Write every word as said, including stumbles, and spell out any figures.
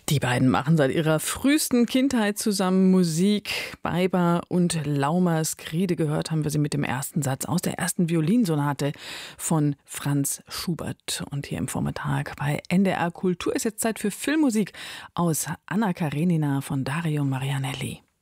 Die beiden machen seit ihrer frühesten Kindheit zusammen Musik. Beiber und Laumersriede gehört haben wir sie mit dem ersten Satz aus der ersten Violinsonate von Franz Schubert. Und hier im Vormittag bei N D R Kultur ist jetzt Zeit für Filmmusik aus Anna Karenina von Dario Marianelli.